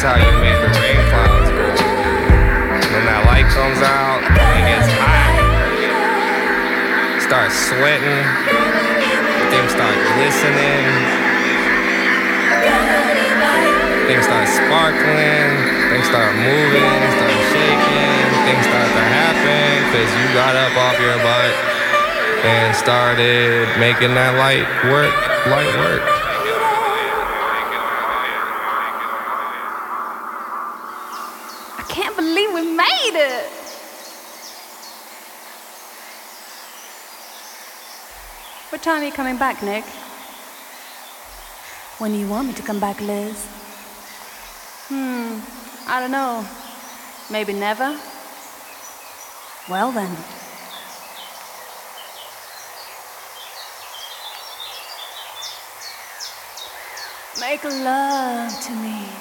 how you make the rain clouds go away. When that light comes out, it gets hot. Start sweating. Things start glistening. Things start sparkling. Things start moving. Start shaking. Things start to happen because you got up off your butt and started making that light work. I can't believe we made it. What time are you coming back, Nick? When do you want me to come back, Liz? I don't know. Maybe never? Well then. Make love to me.